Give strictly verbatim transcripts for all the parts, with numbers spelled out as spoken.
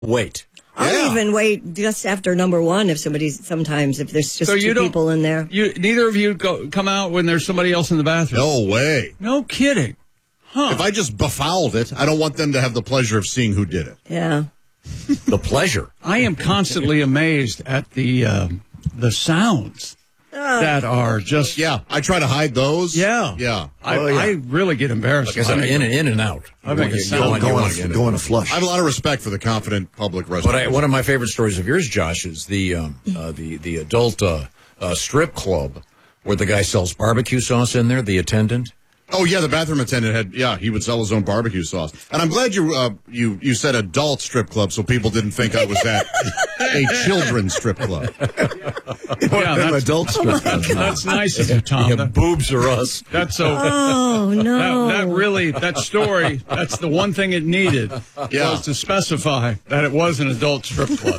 wait. I'll Yeah. even wait just after number one if somebody's, sometimes, if there's just So you two don't- people in there. You neither of you go come out when there's somebody else in the bathroom. No way. No kidding. Huh. If I just befouled it, I don't want them to have the pleasure of seeing who did it. Yeah. The pleasure. I am constantly amazed at the uh, the sounds that are just. Yeah, I try to hide those. Yeah. Yeah. I, Oh, yeah. I really get embarrassed. Like I said, when I in go- and in and out. I make You it want- sound you like want Going, to get in. going to flush. I have a lot of respect for the confident public But resident. I, one of my favorite stories of yours, Josh, is the um, uh, the the adult uh, uh, strip club where the guy sells barbecue sauce in there. The attendant. Oh yeah, the bathroom attendant had yeah, he would sell his own barbecue sauce. And I'm glad you uh, you you said adult strip club so people didn't think I was at a children's strip club. Yeah, Them that's, adult strip clubs. that's nice of you, Tom. Yeah, That- boobs or us. that's so. Oh, no. That, that really, that story, that's the one thing it needed, Yeah. was to specify that it was an adult strip club.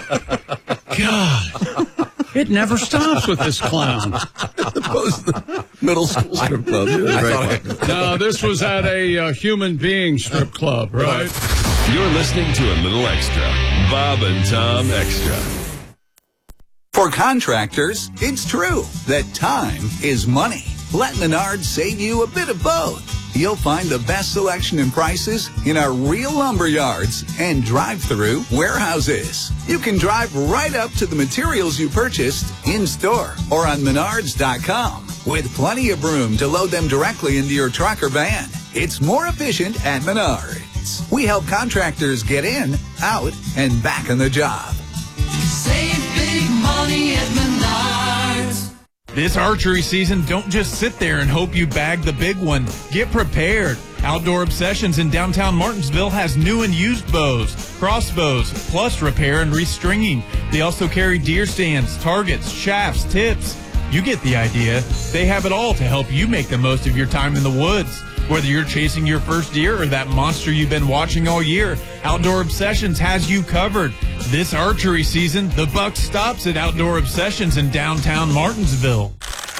God, it never stops with this clown. Opposed to the middle school strip club. Right. No, this was at a uh, human being strip club, right? You're listening to a little extra. Bob and Tom Extra. For contractors, it's true that time is money. Let Menards save you a bit of both. You'll find the best selection and prices in our real lumber yards and drive-through warehouses. You can drive right up to the materials you purchased in-store or on menards dot com with plenty of room to load them directly into your truck or van. It's more efficient at Menards. We help contractors get in, out, and back on the job. Save big money at Menards. This archery season, don't just sit there and hope you bag the big one. Get prepared. Outdoor Obsessions in downtown Martinsville has new and used bows, crossbows, plus repair and restringing. They also carry deer stands, targets, shafts, tips. You get the idea. They have it all to help you make the most of your time in the woods. Whether you're chasing your first deer or that monster you've been watching all year, Outdoor Obsessions has you covered. This archery season, the buck stops at Outdoor Obsessions in downtown Martinsville.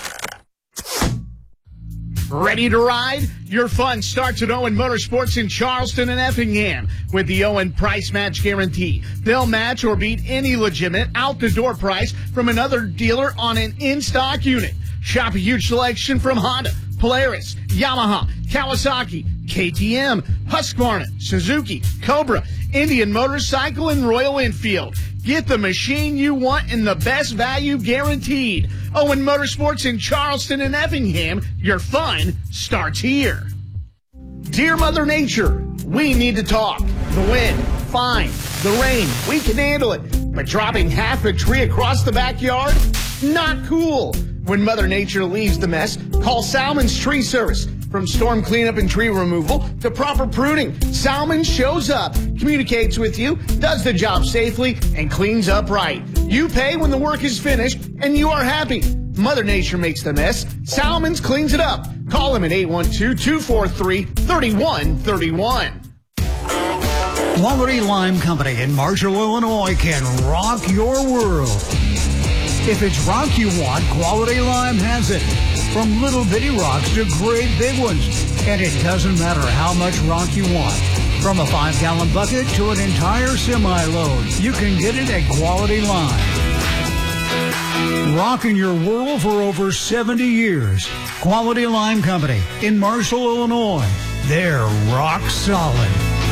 Ready to ride? Your fun starts at Owen Motorsports in Charleston and Effingham with the Owen Price Match Guarantee. They'll match or beat any legitimate out-the-door price from another dealer on an in-stock unit. Shop a huge selection from Honda, Polaris, Yamaha, Kawasaki, K T M, Husqvarna, Suzuki, Cobra, Indian Motorcycle, and Royal Enfield. Get the machine you want and the best value guaranteed. Owen Motorsports in Charleston and Effingham. Your fun starts here. Dear Mother Nature, we need to talk. The wind, fine. The rain, we can handle it. But dropping half a tree across the backyard? Not cool. When Mother Nature leaves the mess, call Salmon's Tree Service. From storm cleanup and tree removal to proper pruning, Salmon shows up, communicates with you, does the job safely, and cleans up right. You pay when the work is finished, and you are happy. Mother Nature makes the mess. Salmon's cleans it up. Call him at eight one two, two four three, three one three one. Quality Lime Company in Marshall, Illinois can rock your world. If it's rock you want, Quality Lime has it. From little bitty rocks to great big ones. And it doesn't matter how much rock you want. From a five-gallon bucket to an entire semi-load, you can get it at Quality Lime. Rocking your world for over seventy years. Quality Lime Company in Marshall, Illinois. They're rock solid.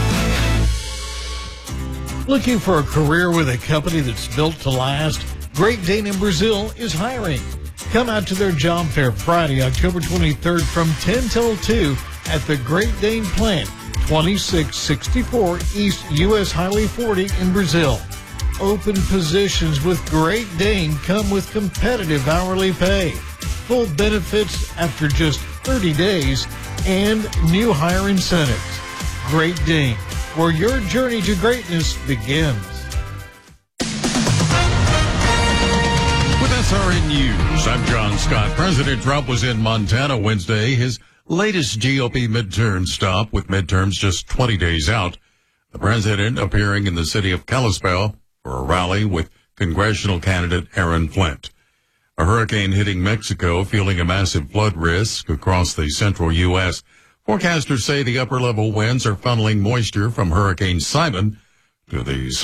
Looking for a career with a company that's built to last? Great Dane in Brazil is hiring. Come out to their job fair Friday, October twenty-third from ten till two at the Great Dane plant, twenty-six sixty-four East U S Highway forty in Brazil. Open positions with Great Dane come with competitive hourly pay, full benefits after just thirty days, and new hire incentives. Great Dane, where your journey to greatness begins. With S R N News, I'm John Scott. President Trump was in Montana Wednesday, his latest G O P midterm stop, with midterms just twenty days out. The president appearing in the city of Kalispell for a rally with congressional candidate Aaron Flint. A hurricane hitting Mexico, fueling a massive flood risk across the central U S Forecasters say the upper-level winds are funneling moisture from Hurricane Simon to the